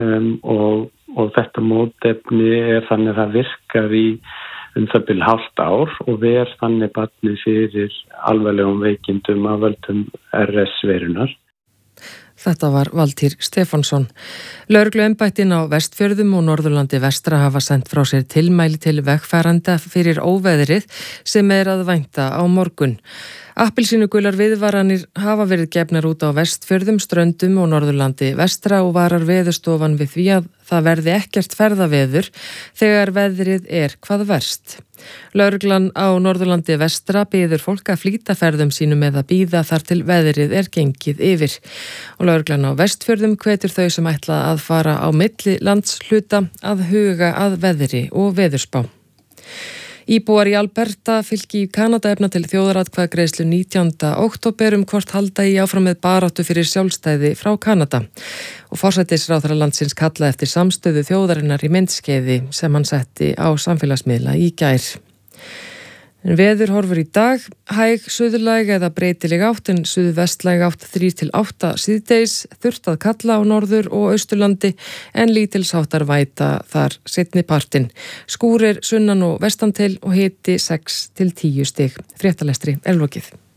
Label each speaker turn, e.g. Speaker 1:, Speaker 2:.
Speaker 1: og þetta mótefni þannig að það virkar í það bil hálft ár og þannig barnið fyrir alvarlegum veikindum af völdum RS-veirunar.
Speaker 2: Þetta var Valtýr Stefánsson. Lögregluembættin á Vestfjörðum og Norðurlandi vestra hafa sent frá sér tilmæli til vegfarenda fyrir óveðrið sem að vænta á morgun. Appelsínugular viðvaranir hafa verið gefnar út á Vestfjörðum, Ströndum og Norðurlandi vestra og varar Veðurstofan við því að það verði ekkert ferðaveður þegar veðrið hvað verst. Lögreglan á Norðurlandi vestra biður fólk að flýta ferðum sínum eða bíða þar til veðrið gengið yfir. Og lögreglan á Vestfjörðum hvetur þau sem ætla að fara á milli landshluta að huga að veðri og veðurspá. Íbúar í Alberta fylki í Kanada efna til þjóðaratkvæðagreiðslu 19. október hvort halda í áfram með baráttu fyrir sjálfstæði frá Kanada. Og forsætisráðherra landsins kallaði eftir samstöðu þjóðarinnar í myndskeiði sem hann setti á samfélagsmiðla í gær. Veður horfur í dag, hæg suðlæg eða breytileg átt en suðvestlæg átt 3-8 síðdegis, þurrt að kalla á norður- og austurlandi en lítilsháttar væta þar seinni partinn. Skúrir sunnan og vestan til og hiti 6-10 stig. Fréttalestri lokið.